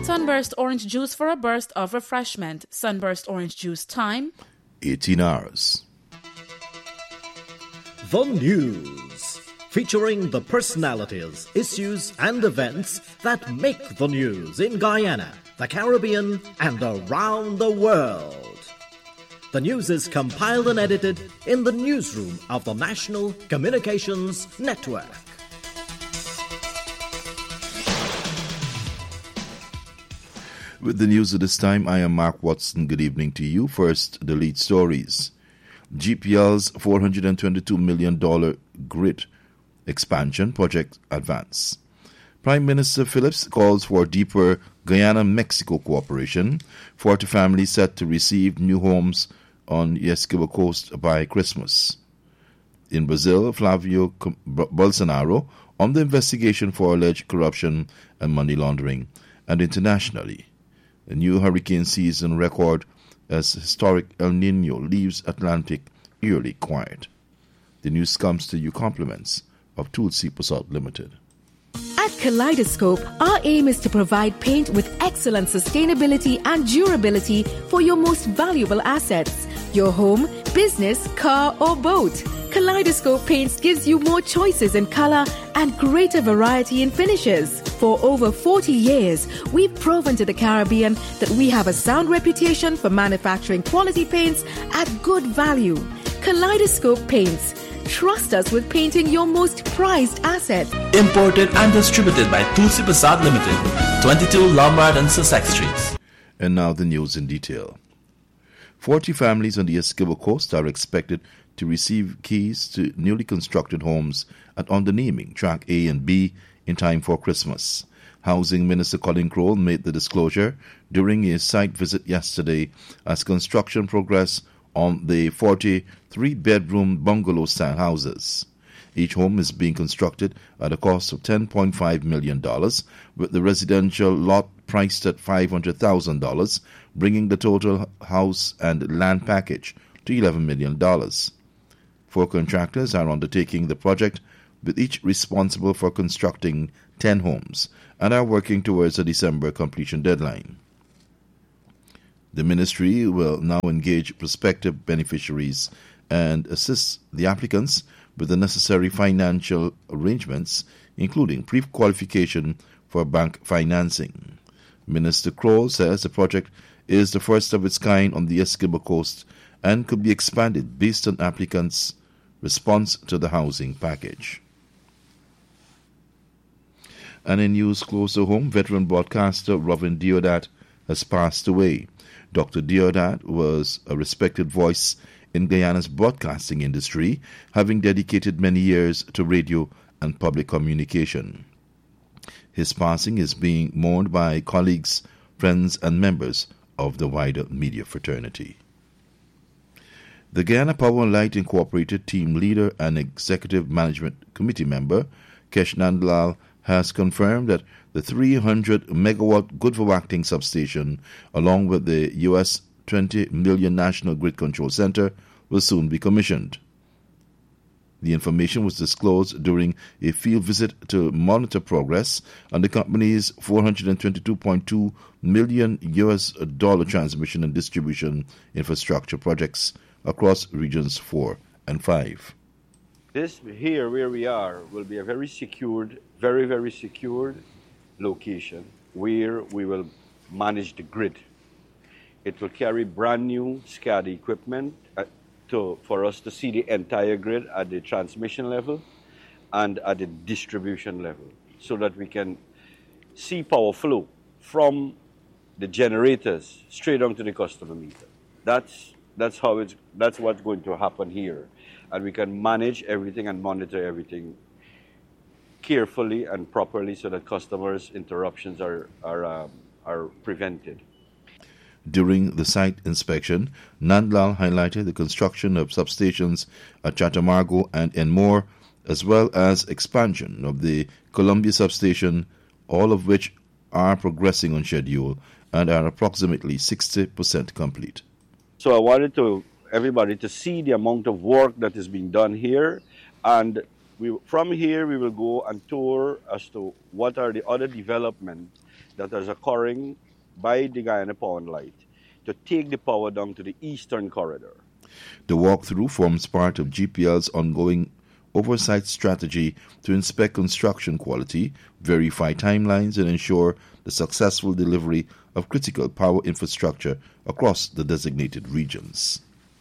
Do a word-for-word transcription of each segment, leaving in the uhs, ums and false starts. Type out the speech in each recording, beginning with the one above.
Sunburst orange juice for a burst of refreshment. Sunburst orange juice time, eighteen hours. The News, featuring the personalities, issues and events that make the news in Guyana, the Caribbean and around the world. The news is compiled and edited in the newsroom of the National Communications Network. With the news at this time, I am Mark Watson. Good evening to you. First, the lead stories. G P L's four hundred twenty-two million dollars grid expansion project advance. Prime Minister Phillips calls for deeper Guyana-Mexico cooperation. forty families set to receive new homes on the Essequibo coast by Christmas. In Brazil, Flavio Bolsonaro on the investigation for alleged corruption and money laundering. And internationally, a new hurricane season record as historic El Niño leaves Atlantic eerily quiet. The news comes to you compliments of Tulsi Prasad Limited. At Kaleidoscope, our aim is to provide paint with excellent sustainability and durability for your most valuable assets, your home, business, car or boat. Kaleidoscope Paints gives you more choices in color and greater variety in finishes. For over forty years, we've proven to the Caribbean that we have a sound reputation for manufacturing quality paints at good value. Kaleidoscope Paints. Trust us with painting your most prized asset. Imported and distributed by Tulsi Prasad Limited, twenty-two Lombard and Sussex Streets. And now the news in detail. forty families on the Essequibo coast are expected to receive keys to newly constructed homes at Undernaming, Track A and B, in time for Christmas. Housing Minister Colin Crowell made the disclosure during a site visit yesterday as construction progressed on the forty-three-bedroom bungalow-style houses. Each home is being constructed at a cost of ten point five million dollars, with the residential lot priced at five hundred thousand dollars, bringing the total house and land package to eleven million dollars. Four contractors are undertaking the project, with each responsible for constructing ten homes, and are working towards a December completion deadline. The ministry will now engage prospective beneficiaries and assist the applicants with the necessary financial arrangements, including pre-qualification for bank financing. Minister Crow says the project is the first of its kind on the Essequibo coast and could be expanded based on applicants' response to the housing package. And in news close to home, veteran broadcaster Robin Deodat has passed away. Doctor Deodat was a respected voice in Guyana's broadcasting industry, having dedicated many years to radio and public communication. His passing is being mourned by colleagues, friends, and members of the wider media fraternity. The Guyana Power and Light Incorporated team leader and executive management committee member, Kesh Nandlal, has confirmed that the three hundred megawatt Good Acting substation, along with the U S twenty million National Grid Control Center, will soon be commissioned. The information was disclosed during a field visit to monitor progress on the company's four hundred twenty-two point two million U S dollar transmission and distribution infrastructure projects across regions four and five. This here where we are will be a very secured, very, very secured location where we will manage the grid. It will carry brand new SCADA equipment uh, to, for us to see the entire grid at the transmission level and at the distribution level, so that we can see power flow from the generators straight on to the customer meter. That's that's how it's that's what's going to happen here, and we can manage everything and monitor everything carefully and properly, so that customers' interruptions are are um, are prevented. During the site inspection, Nandlal highlighted the construction of substations at Chatamargo and Enmore, as well as expansion of the Columbia substation, all of which are progressing on schedule and are approximately sixty percent complete. So I wanted to everybody to see the amount of work that is being done here and We, from here, we will go and tour as to what are the other developments that is occurring by the Guyana Power and Light to take the power down to the eastern corridor. The walkthrough forms part of G P L's ongoing oversight strategy to inspect construction quality, verify timelines, and ensure the successful delivery of critical power infrastructure across the designated regions.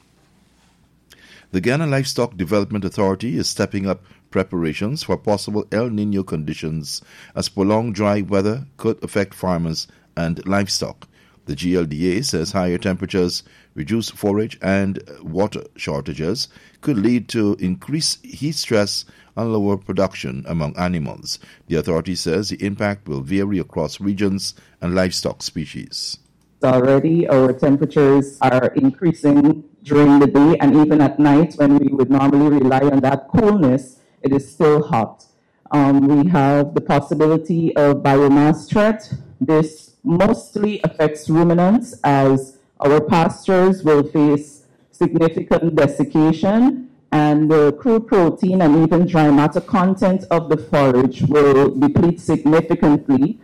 The Guyana Livestock Development Authority is stepping up preparations for possible El Niño conditions as prolonged dry weather could affect farmers and livestock. The G L D A says higher temperatures, reduced forage, and water shortages could lead to increased heat stress and lower production among animals. The authority says the impact will vary across regions and livestock species. Already our temperatures are increasing during the day, and even at night when we would normally rely on that coolness, it is still hot. Um, we have the possibility of biomass threat. This mostly affects ruminants as our pastures will face significant desiccation, and the crude protein and even dry matter content of the forage will deplete significantly.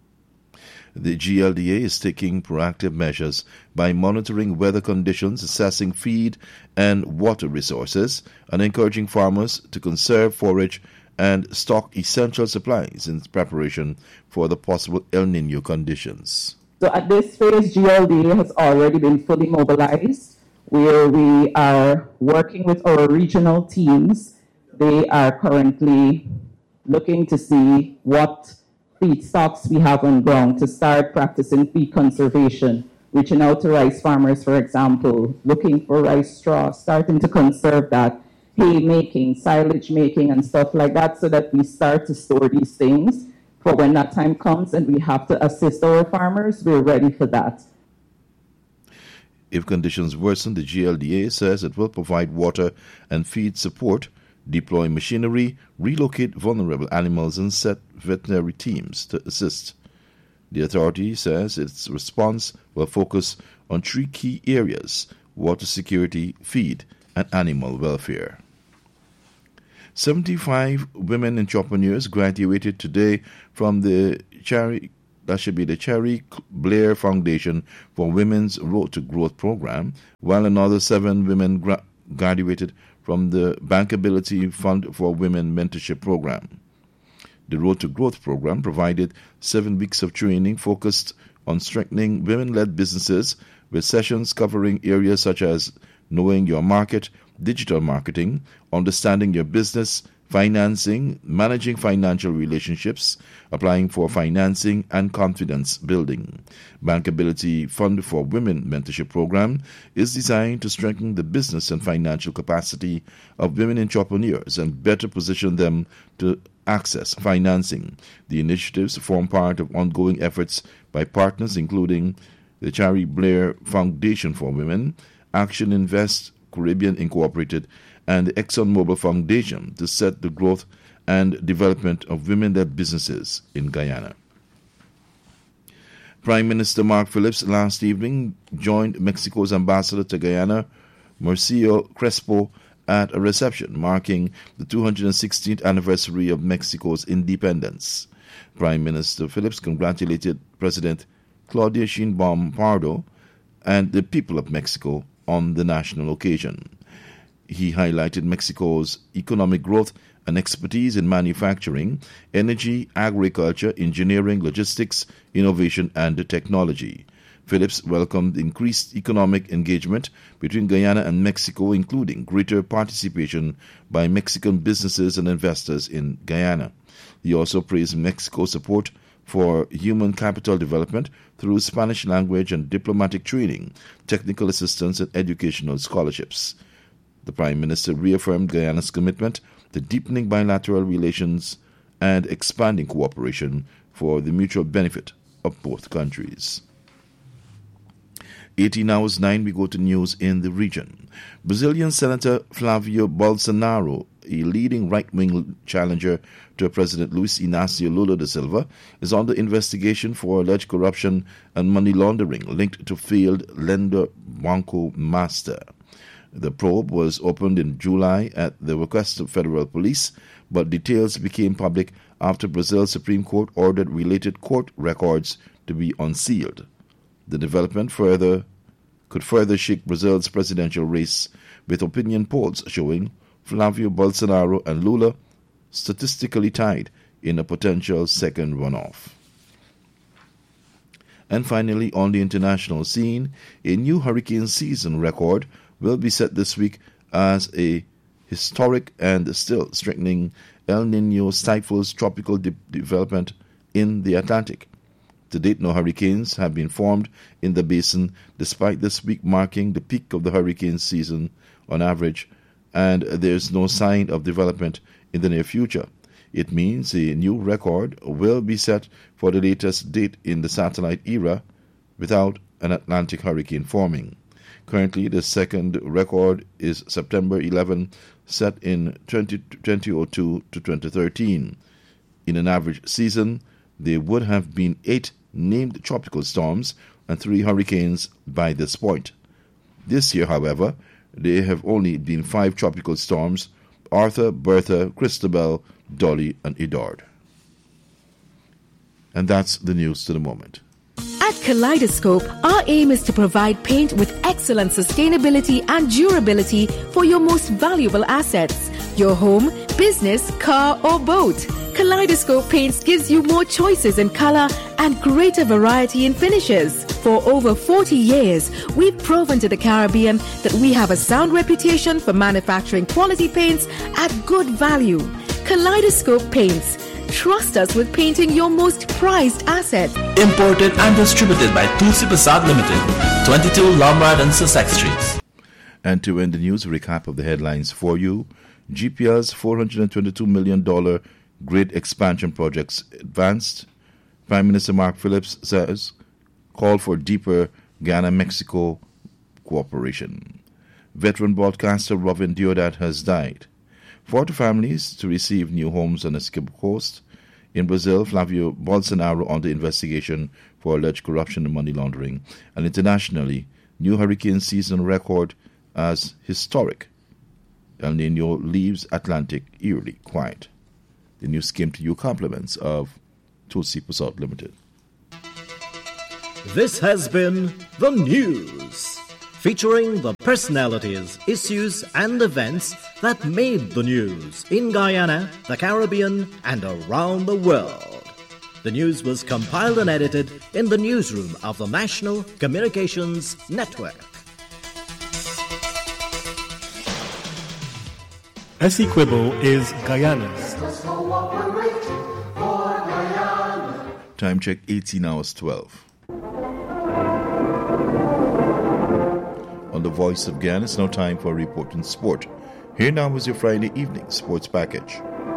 The G L D A is taking proactive measures by monitoring weather conditions, assessing feed and water resources, and encouraging farmers to conserve forage and stock essential supplies in preparation for the possible El Niño conditions. So at this phase, G L D A has already been fully mobilized, where we are working with our regional teams. They are currently looking to see what feedstocks we have on ground to start practicing feed conservation, reaching out to rice farmers, for example, looking for rice straw, starting to conserve that, hay making, silage making, and stuff like that, so that we start to store these things for when that time comes and we have to assist our farmers. We're ready for that. If conditions worsen, the G L D A says it will provide water and feed support, deploy machinery, relocate vulnerable animals, and set veterinary teams to assist. The authority says its response will focus on three key areas: water security, feed, and animal welfare. seventy-five women entrepreneurs graduated today from the Cherry, that should be the Cherry Blair Foundation for Women's Road to Growth program, while another seven women gra- graduated from the Bankability Fund for Women Mentorship Program. The Road to Growth program provided seven weeks of training focused on strengthening women-led businesses, with sessions covering areas such as knowing your market, digital marketing, understanding your business, financing, managing financial relationships, applying for financing, and confidence building. Bankability Fund for Women Mentorship Program is designed to strengthen the business and financial capacity of women entrepreneurs and better position them to access financing. The initiatives form part of ongoing efforts by partners including the Cherry Blair Foundation for Women, Action Invest Caribbean Incorporated, and the ExxonMobil Foundation to set the growth and development of women-led businesses in Guyana. Prime Minister Mark Phillips last evening joined Mexico's ambassador to Guyana, Mauricio Crespo, at a reception marking the two hundred sixteenth anniversary of Mexico's independence. Prime Minister Phillips congratulated President Claudia Sheinbaum Pardo and the people of Mexico on the national occasion. He highlighted Mexico's economic growth and expertise in manufacturing, energy, agriculture, engineering, logistics, innovation, and technology. Phillips welcomed increased economic engagement between Guyana and Mexico, including greater participation by Mexican businesses and investors in Guyana. He also praised Mexico's support for human capital development through Spanish language and diplomatic training, technical assistance, and educational scholarships. The Prime Minister reaffirmed Guyana's commitment to deepening bilateral relations and expanding cooperation for the mutual benefit of both countries. eighteen hours nine, we go to news in the region. Brazilian Senator Flavio Bolsonaro, a leading right-wing challenger to President Luiz Inácio Lula da Silva, is under investigation for alleged corruption and money laundering linked to failed lender Banco Master. The probe was opened in July at the request of federal police, but details became public after Brazil's Supreme Court ordered related court records to be unsealed. The development further could further shake Brazil's presidential race, with opinion polls showing Flavio Bolsonaro and Lula statistically tied in a potential second runoff. And finally, on the international scene, a new hurricane season record will be set this week as a historic and still strengthening El Niño stifles tropical de- development in the Atlantic. To date, no hurricanes have been formed in the basin, despite this week marking the peak of the hurricane season on average, and there's no sign of development in the near future. It means a new record will be set for the latest date in the satellite era without an Atlantic hurricane forming. Currently, the second record is September eleventh, set in twenty oh two to twenty thirteen. In an average season, there would have been eight named tropical storms and three hurricanes by this point. This year, however, there have only been five tropical storms: Arthur, Bertha, Cristobal, Dolly, and Edard. And that's the news to the moment. At Kaleidoscope, our aim is to provide paint with excellent sustainability and durability for your most valuable assets, your home, business, car, or boat. Kaleidoscope Paints gives you more choices in color and greater variety in finishes. For over forty years, we've proven to the Caribbean that we have a sound reputation for manufacturing quality paints at good value. Kaleidoscope Paints. Trust us with painting your most prized asset. Imported and distributed by Tulsi Prasad Limited, twenty-two Lombard and Sussex Streets. And to end the news, recap of the headlines for you. G P L's four hundred twenty-two million dollars grid expansion projects advanced. Prime Minister Mark Phillips says, call for deeper Ghana-Mexico cooperation. Veteran broadcaster Robin Deodat has died. forty families to receive new homes on the Essequibo Coast. In Brazil, Flavio Bolsonaro under investigation for alleged corruption and money laundering. And internationally, new hurricane season record as historic. El Niño leaves Atlantic eerily quiet. The news came to you compliments of Tulsi Prasad Limited. This has been The News, featuring the personalities, issues, and events that made the news in Guyana, the Caribbean, and around the world. The news was compiled and edited in the newsroom of the National Communications Network. Essequibo is Guyana's. Time check eighteen hours twelve. On the Voice of Guyana, it's now time for a report on sport. Here now is your Friday evening sports package.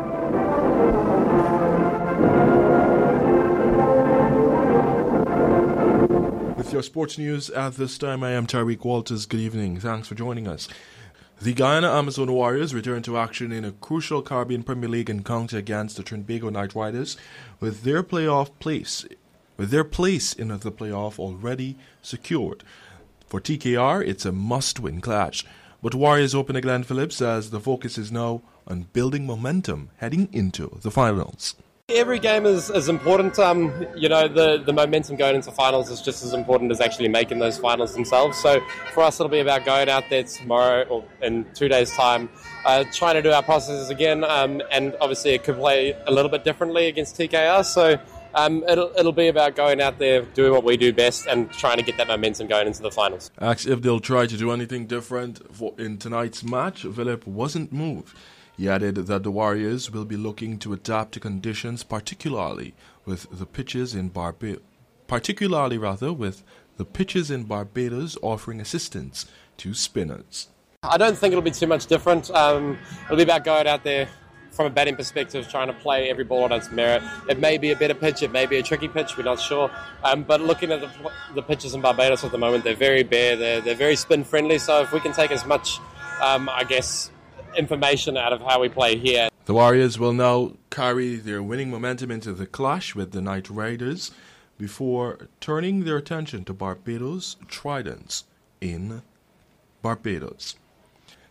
With your sports news at this time, I am Tariq Walters. Good evening. Thanks for joining us. The Guyana Amazon Warriors return to action in a crucial Caribbean Premier League encounter against the Trinbago Knight Riders, with their playoff place, with their place in the playoff already secured. For T K R, it's a must-win clash. But Warriors opener Glenn Phillips says the focus is now on building momentum heading into the finals. Every game is, is important. Um, you know, the, the momentum going into finals is just as important as actually making those finals themselves. So for us, it'll be about going out there tomorrow or in two days' time, uh, trying to do our processes again. Um, and obviously, it could play a little bit differently against T K R. So um, it'll it'll be about going out there, doing what we do best, and trying to get that momentum going into the finals. Asked if they'll try to do anything different for in tonight's match, Philip wasn't moved. He added that the Warriors will be looking to adapt to conditions, particularly with the pitches in Barbados, particularly rather with the pitches in Barbados offering assistance to spinners. I don't think it'll be too much different. Um, it'll be about going out there from a batting perspective, trying to play every ball on its merit. It may be a better pitch, it may be a tricky pitch, we're not sure. Um, but looking at the, the pitches in Barbados at the moment, they're very bare, they're, they're very spin friendly. So if we can take as much, um, I guess, information out of how we play here. The Warriors will now carry their winning momentum into the clash with the Knight Riders before turning their attention to Barbados Tridents in Barbados.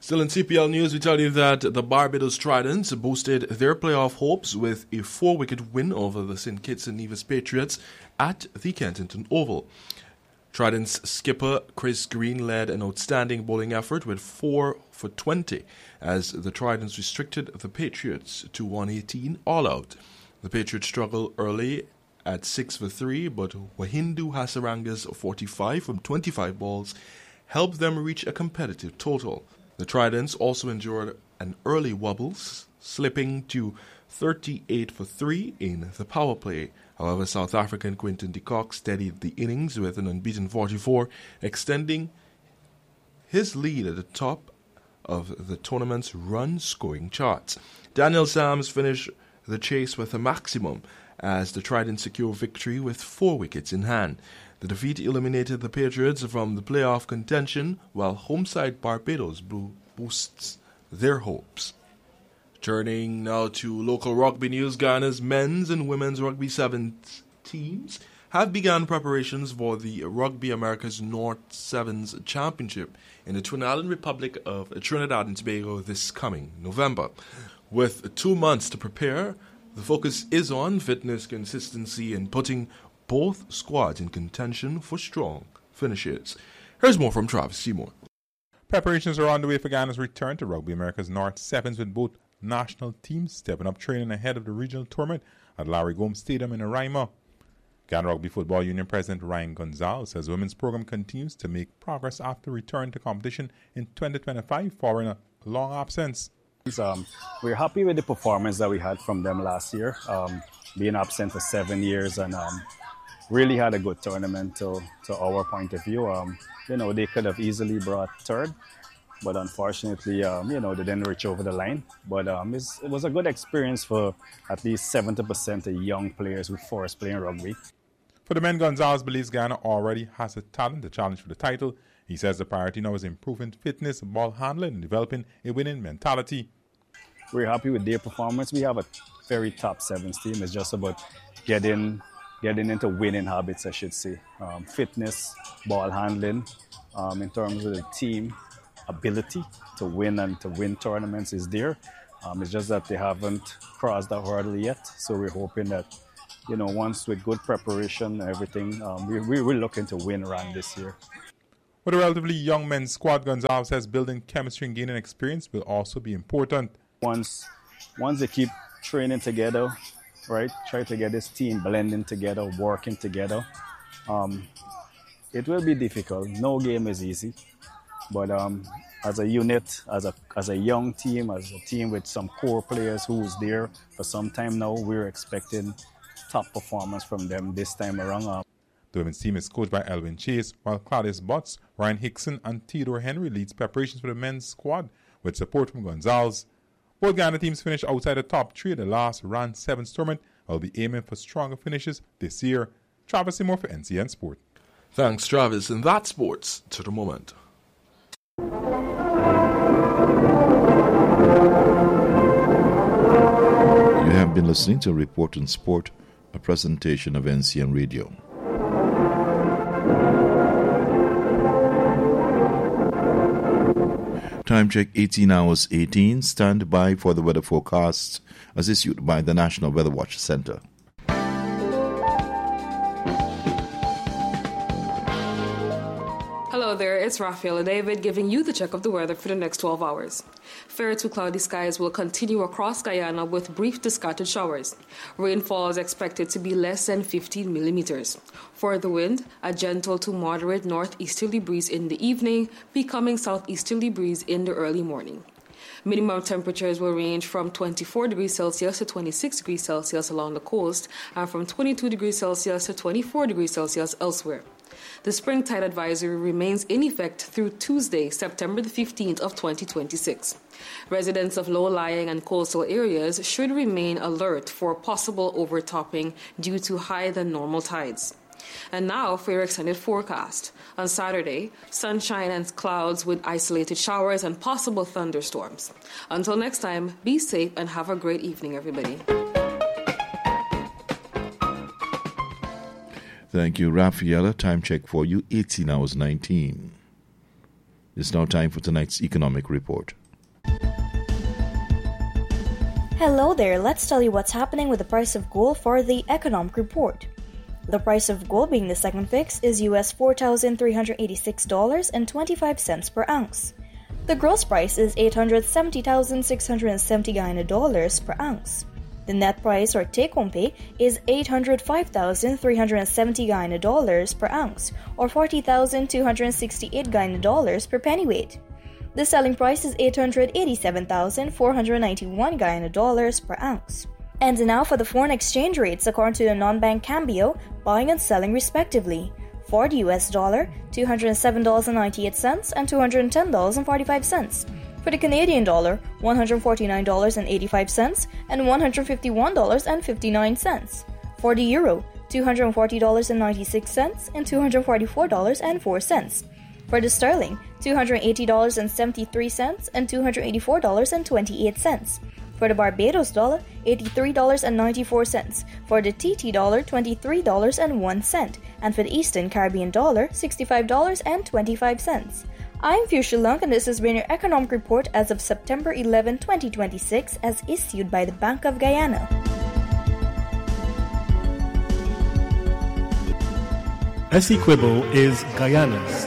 Still in C P L news, we tell you that the Barbados Tridents boosted their playoff hopes with a four-wicket win over the Saint Kitts and Nevis Patriots at the Kensington Oval. Tridents skipper Chris Green led an outstanding bowling effort with four for twenty as the Tridents restricted the Patriots to one eighteen all out. The Patriots struggled early at six for three, but Wahindu Hasaranga's forty-five from twenty-five balls helped them reach a competitive total. The Tridents also endured an early wobble, slipping to thirty-eight for three in the power play. However, South African Quinton de Kock steadied the innings with an unbeaten forty-four, extending his lead at the top of the tournament's run-scoring charts. Daniel Sams finished the chase with a maximum as the Tridents secured victory with four wickets in hand. The defeat eliminated the Patriots from the playoff contention, while homeside Barbados boosts their hopes. Turning now to local rugby news, Guyana's men's and women's rugby sevens teams have begun preparations for the Rugby America's North Sevens Championship in the Twin Island Republic of Trinidad and Tobago this coming November. With two months to prepare, the focus is on fitness, consistency, and putting both squads in contention for strong finishes. Here's more from Travis Seymour. Preparations are underway for Guyana's return to Rugby America's North Sevens, with both national teams stepping up training ahead of the regional tournament at Larry Gomes Stadium in Araima. Ghana Rugby Football Union President Ryan Gonzalez says women's program continues to make progress after return to competition in twenty twenty-five following a long absence. Um, we're happy with the performance that we had from them last year, um, being absent for seven years and um, really had a good tournament to, to our point of view. Um, you know, they could have easily brought third, but unfortunately, um, you know, they didn't reach over the line. But um, it's, it was a good experience for at least seventy percent of young players who forced playing rugby. For the men, Gonzalez believes Ghana already has the talent to challenge for the title. He says the priority now is improving fitness, ball handling, and developing a winning mentality. We're happy with their performance. We have a very top sevens team. It's just about getting getting into winning habits, I should say. Um, fitness, ball handling, um, in terms of the team ability to win and to win tournaments is there. Um, it's just that they haven't crossed that hurdle yet. So we're hoping that, you know, once with good preparation and everything, um, we, we, we're looking to win around this year. With a relatively young men's squad, Gonzalez says building chemistry and gaining experience will also be important. Once, once they keep training together, right, try to get this team blending together, working together, um, it will be difficult. No game is easy. But um, as a unit, as a as a young team, as a team with some core players who's there for some time now, we're expecting top performance from them this time around. Um, The women's team is coached by Elvin Chase, while Claudius Butts, Ryan Hickson, and Theodore Henry leads preparations for the men's squad with support from Gonzalez. Both Ghana teams finished outside the top three of the last round sevens tournament. I'll be aiming for stronger finishes this year. Travis Seymour for N C N Sport. Thanks, Travis. And that's sports to the moment. You have been listening to a report on sport, a presentation of N C N Radio. Time check eighteen hours eighteen. Stand by for the weather forecast as issued by the National Weather Watch Center. Hello there, it's Rafaela David giving you the check of the weather for the next twelve hours. Fair to cloudy skies will continue across Guyana with brief to scattered showers. Rainfall is expected to be less than fifteen millimeters. For the wind, a gentle to moderate northeasterly breeze in the evening, becoming southeasterly breeze in the early morning. Minimum temperatures will range from twenty-four degrees Celsius to twenty-six degrees Celsius along the coast and from twenty-two degrees Celsius to twenty-four degrees Celsius elsewhere. The spring tide advisory remains in effect through Tuesday, September the fifteenth of twenty twenty-six. Residents of low-lying and coastal areas should remain alert for possible overtopping due to higher than normal tides. And now for your extended forecast. On Saturday, sunshine and clouds with isolated showers and possible thunderstorms. Until next time, be safe and have a great evening, everybody. Thank you, Rafaela. Time check for you, eighteen hours nineteen. It's now time for tonight's economic report. Hello there, let's tell you what's happening with the price of gold for the economic report. The price of gold being the second fix is U S four thousand three hundred eighty-six dollars and twenty-five cents per ounce. The gross price is eight hundred seventy thousand six hundred seventy Guyana dollars per ounce. The net price or take-home pay is eight hundred five thousand three hundred seventy Guyana dollars per ounce or forty thousand two hundred sixty-eight Guyana dollars per pennyweight. The selling price is eight hundred eighty-seven thousand four hundred ninety-one Guyana dollars per ounce. And now for the foreign exchange rates according to the non-bank Cambio, buying and selling respectively. For the U S dollar, two hundred seven dollars and ninety-eight cents and two hundred ten dollars and forty-five cents. For the Canadian dollar, one hundred forty-nine dollars and eighty-five cents and one hundred fifty-one dollars and fifty-nine cents. For the euro, two hundred forty dollars and ninety-six cents and two hundred forty-four dollars and four cents. For the sterling, two hundred eighty dollars and seventy-three cents and two hundred eighty-four dollars and twenty-eight cents. For the Barbados dollar, eighty-three dollars and ninety-four cents. For the T T dollar, twenty-three dollars and one cent. And for the Eastern Caribbean dollar, sixty-five dollars and twenty-five cents. I'm Fuchsia Lunk and this has been your economic report as of September eleventh, twenty twenty-six as issued by the Bank of Guyana. Essequibo is Guyana's.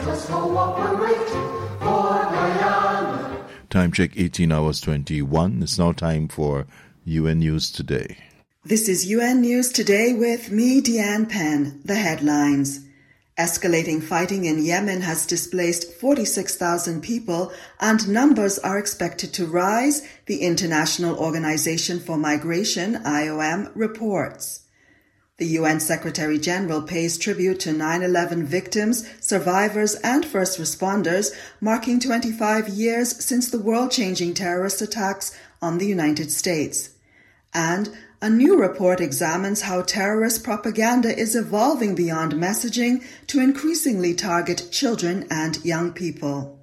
Time check eighteen hours twenty-one. It's now time for U N News Today. This is U N News Today with me, Deanne Penn. The headlines. Escalating fighting in Yemen has displaced forty-six thousand people and numbers are expected to rise, the International Organization for Migration, I O M, reports. The U N Secretary-General pays tribute to nine eleven victims, survivors, and first responders, marking twenty-five years since the world-changing terrorist attacks on the United States. And a new report examines how terrorist propaganda is evolving beyond messaging to increasingly target children and young people.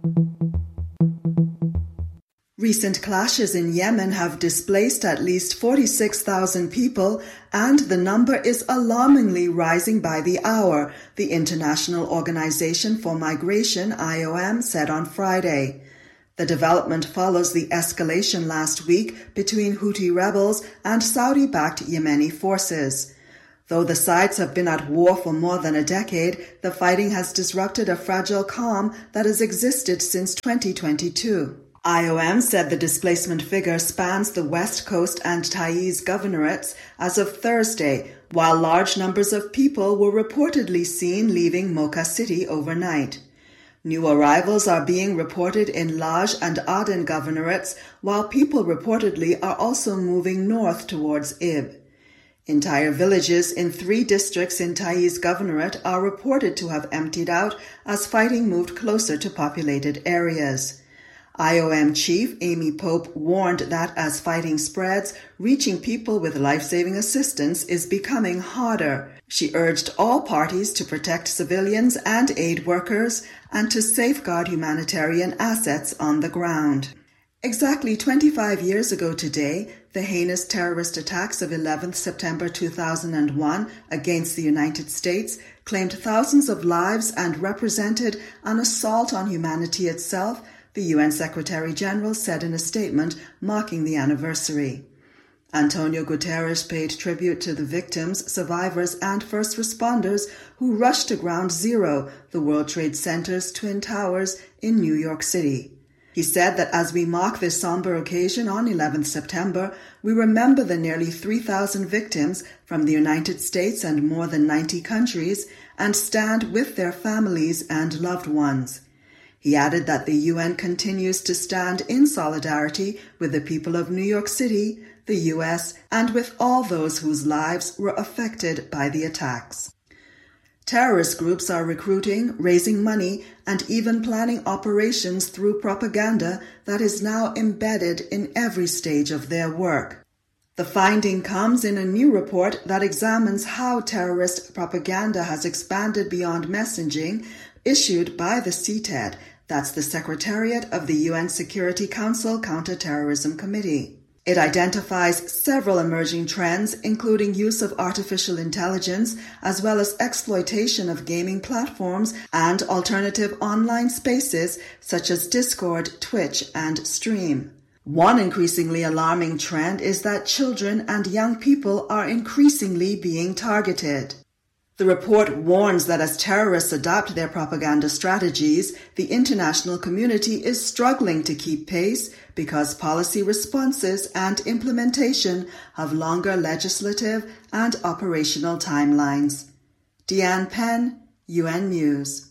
Recent clashes in Yemen have displaced at least forty-six thousand people, and the number is alarmingly rising by the hour, the International Organization for Migration, I O M, said on Friday. The development follows the escalation last week between Houthi rebels and Saudi-backed Yemeni forces. Though the sides have been at war for more than a decade, the fighting has disrupted a fragile calm that has existed since twenty twenty-two. I O M said the displacement figure spans the West Coast and Taiz governorates as of Thursday, while large numbers of people were reportedly seen leaving Mocha City overnight. New arrivals are being reported in Laj and Aden governorates, while people reportedly are also moving north towards Ib. Entire villages in three districts in Taiz governorate are reported to have emptied out as fighting moved closer to populated areas. I O M chief Amy Pope warned that as fighting spreads, reaching people with life-saving assistance is becoming harder. She urged all parties to protect civilians and aid workers and to safeguard humanitarian assets on the ground. Exactly twenty-five years ago today, the heinous terrorist attacks of eleventh September two thousand one against the United States claimed thousands of lives and represented an assault on humanity itself, the U N Secretary-General said in a statement marking the anniversary. Antonio Guterres paid tribute to the victims, survivors, and first responders who rushed to Ground Zero, the World Trade Center's Twin Towers in New York City. He said that as we mark this somber occasion on eleventh September, we remember the nearly three thousand victims from the United States and more than ninety countries and stand with their families and loved ones. He added that the U N continues to stand in solidarity with the people of New York City, the U S, and with all those whose lives were affected by the attacks. Terrorist groups are recruiting, raising money, and even planning operations through propaganda that is now embedded in every stage of their work. The finding comes in a new report that examines how terrorist propaganda has expanded beyond messaging, issued by the C T E D, that's the Secretariat of the U N Security Council Counterterrorism Committee. It identifies several emerging trends, including use of artificial intelligence, as well as exploitation of gaming platforms and alternative online spaces such as Discord, Twitch, and Stream. One increasingly alarming trend is that children and young people are increasingly being targeted. The report warns that as terrorists adopt their propaganda strategies, the international community is struggling to keep pace because policy responses and implementation have longer legislative and operational timelines. Deanne Penn, U N News.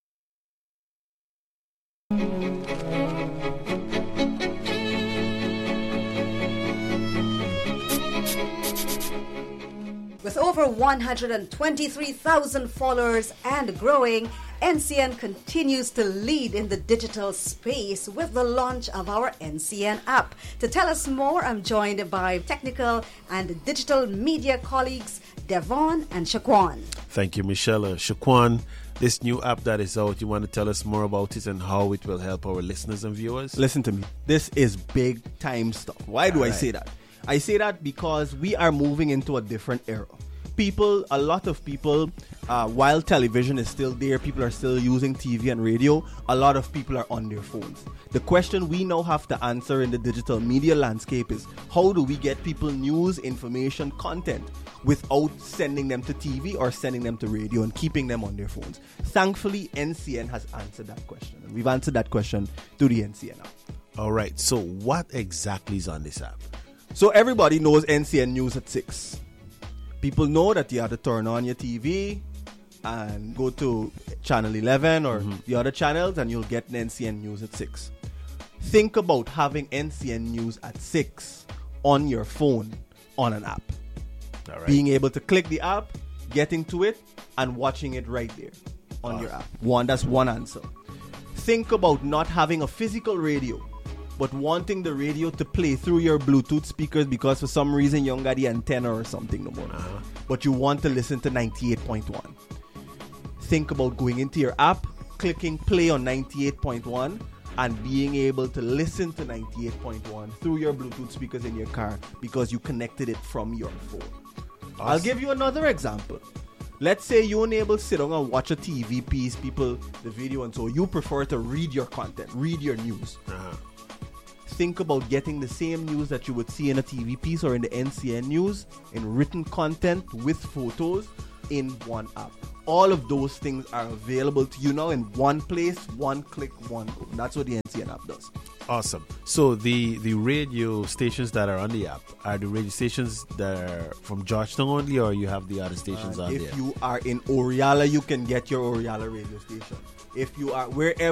With over one hundred twenty-three thousand followers and growing, N C N continues to lead in the digital space with the launch of our N C N app. To tell us more, I'm joined by technical and digital media colleagues Devon and Shaquan. Thank you, Michelle. Uh, Shaquan, this new app that is out, you want to tell us more about it and how it will help our listeners and viewers? Listen to me. This is big time stuff. Why do All I right. say that? I say that because we are moving into a different era. People, a lot of people, uh, while television is still there, people are still using T V and radio, a lot of people are on their phones. The question we now have to answer in the digital media landscape is, how do we get people news, information, content without sending them to T V or sending them to radio and keeping them on their phones? Thankfully, N C N has answered that question. And we've answered that question through the N C N app. All right, so what exactly is on this app? So everybody knows N C N News at six. People know that you have to turn on your T V and go to channel eleven or mm-hmm. the other channels and you'll get N C N News at six. Think about having N C N News at six on your phone on an app. All right. Being able to click the app, getting to it, and watching it right there on oh. your app. One, that's one answer. Think about not having a physical radio, but wanting the radio to play through your Bluetooth speakers because for some reason you don't got the antenna or something no more. Uh-huh. But you want to listen to ninety-eight point one. Think about going into your app, clicking play on ninety-eight point one, and being able to listen to ninety-eight point one through your Bluetooth speakers in your car because you connected it from your phone. Awesome. I'll give you another example. Let's say you're unable to sit down and watch a T V piece, people, the video, and so you prefer to read your content, read your news. Uh-huh. Think about getting the same news that you would see in a T V piece or in the N C N News in written content with photos in one app. All of those things are available to you now in one place, one click, one go. That's what the N C N app does. Awesome. So the, the radio stations that are on the app are the radio stations that are from Georgetown only, or you have the other stations uh, on if there? If you are in Oriala, you can get your Oriala radio station. If you are wherever